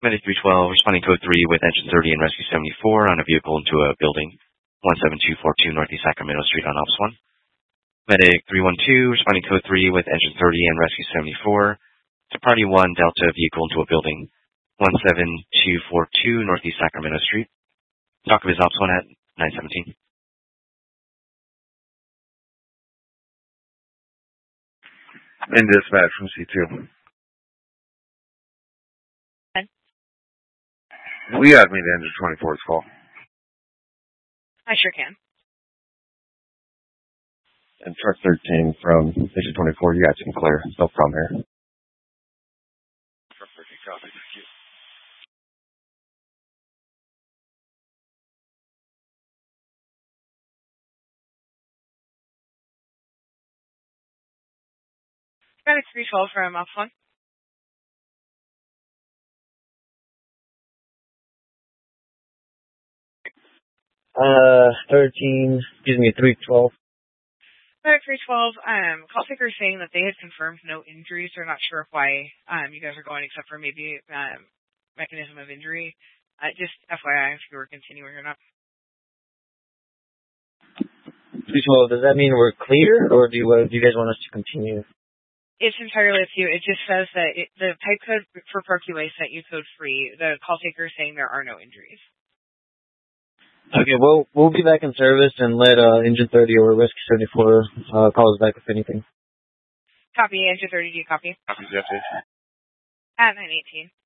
Medic 312, responding code 3 with engine 30 and rescue 74 on a vehicle into a building, 17242 Northeast Sacramento Street on Ops 1. Medic 312, responding code 3 with engine 30 and rescue 74 to Party 1 Delta vehicle into a building, 17242 Northeast Sacramento Street. Talk of his Ops 1 at 917. In dispatch from C2. We got me to engine 24's call. I sure can. And truck 13 from engine 24, you guys can clear. No problem here. Truck 13, copy. Thank you. Medic 312 from Ops 1. 312. Medic 312, call taker is saying that they had confirmed no injuries. They're not sure why you guys are going except for maybe mechanism of injury. Just FYI if you were continuing or not. 312, does that mean we're clear, or do you guys want us to continue? It's entirely up to you. It just says that the pipe code for ProQA sent you code free. The call taker is saying there are no injuries. Okay, well, we'll be back in service and let Engine 30 or Rescue 74 call us back if anything. Copy, Engine 30, do you copy? Copy, Jeff. At 918.